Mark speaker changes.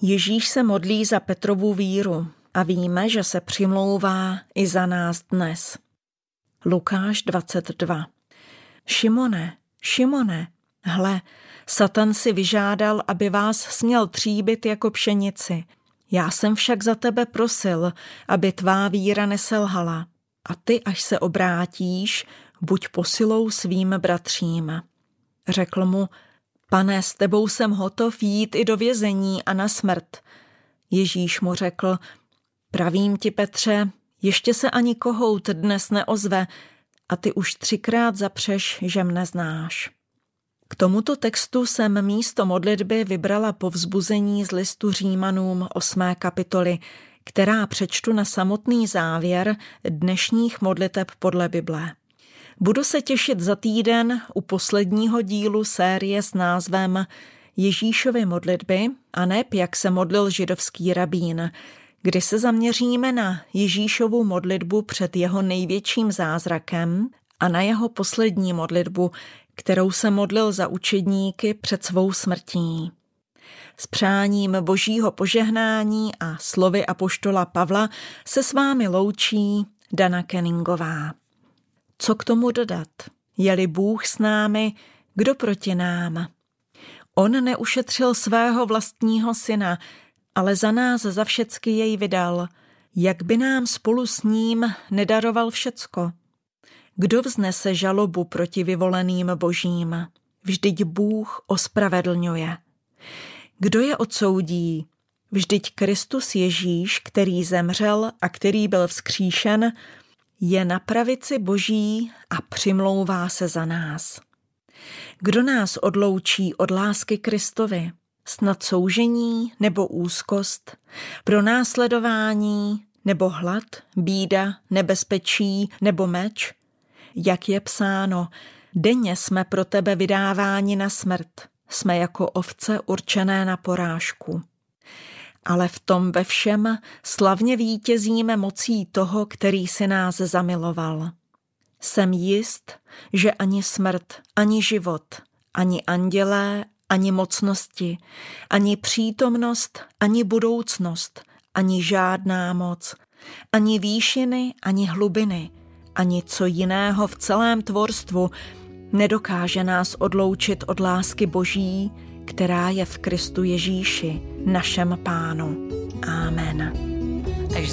Speaker 1: Ježíš se modlí za Petrovu víru a víme, že se přimlouvá i za nás dnes. Lukáš 22. Šimone, Šimone, hle, Satan si vyžádal, aby vás směl tříbit jako pšenici. Já jsem však za tebe prosil, aby tvá víra neselhala. A ty, až se obrátíš, buď posilou svým bratřím. Řekl mu, Pane, s tebou jsem hotov jít i do vězení a na smrt. Ježíš mu řekl, pravím ti, Petře, ještě se ani kohout dnes neozve a ty už 3krát zapřeš, že mne znáš. K tomuto textu jsem místo modlitby vybrala povzbuzení z listu Římanům 8. kapitoly, která přečtu na samotný závěr dnešních modliteb podle Bible. Budu se těšit za týden u posledního dílu série s názvem Ježíšovy modlitby a neb jak se modlil židovský rabín, kdy se zaměříme na Ježíšovu modlitbu před jeho největším zázrakem a na jeho poslední modlitbu, kterou se modlil za učedníky před svou smrtí. S přáním Božího požehnání a slovy apoštola Pavla se s vámi loučí Dana Kenningová. Co k tomu dodat? Je-li Bůh s námi, kdo proti nám? On neušetřil svého vlastního syna, ale za nás za všecky jej vydal. Jak by nám spolu s ním nedaroval všecko? Kdo vznese žalobu proti vyvoleným Božím? Vždyť Bůh ospravedlňuje. Kdo je odsoudí? Vždyť Kristus Ježíš, který zemřel a který byl vzkříšen, je na pravici Boží a přimlouvá se za nás. Kdo nás odloučí od lásky Kristovi? Snad soužení nebo úzkost, pronásledování nebo hlad, bída, nebezpečí nebo meč? Jak je psáno, denně jsme pro tebe vydáváni na smrt, jsme jako ovce určené na porážku. Ale v tom ve všem slavně vítězíme mocí toho, který si nás zamiloval. Jsem jist, že ani smrt, ani život, ani andělé, ani mocnosti, ani přítomnost, ani budoucnost, ani žádná moc, ani výšiny, ani hlubiny, ani co jiného v celém tvorstvu nedokáže nás odloučit od lásky Boží, která je v Kristu Ježíši, našem Pánu. Amen.